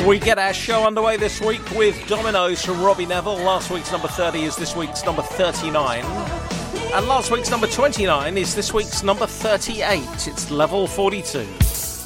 We get our show underway this week with Dominoes from Robbie Neville. Last week's number 30 is this week's number 39. And last week's number 29 is this week's number 38. It's level 42.